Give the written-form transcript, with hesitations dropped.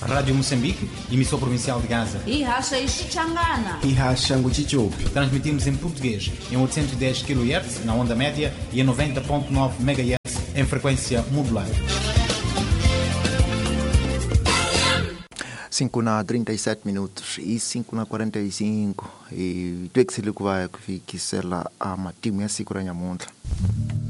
Rádio Moçambique, emissor provincial de Gaza. E racha Ixangana. E racha Nguchichupi. Transmitimos em português em 810 kHz na onda média e em 90.9 MHz em frequência modular. 5:37 e 5:45 e tu que se liga vai que será a matimu ya siku ra nyamuntlha.